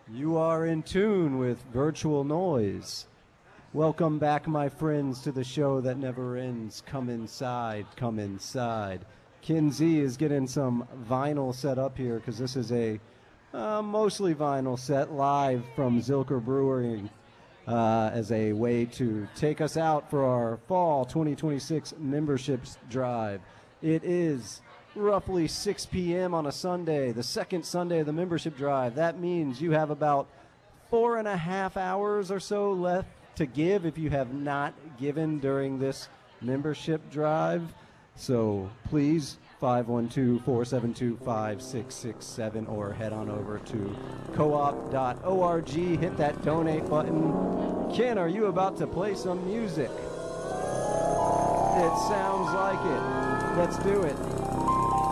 You are in tune with Virtual Noise. Welcome back, my friends, to the show that never ends. Come inside, come inside. Kinsey is getting some vinyl set up here because this is a mostly vinyl set live from Zilker Brewing as a way to take us out for our fall 2026 memberships drive. It is roughly 6 p.m. on a Sunday, the second Sunday of the membership drive. That means you have about 4.5 hours or so left to give if you have not given during this membership drive. So please, 512-472-5667, or head on over to coop.org, hit that donate button. Ken, are you about to play some music? It sounds like it. Let's do it.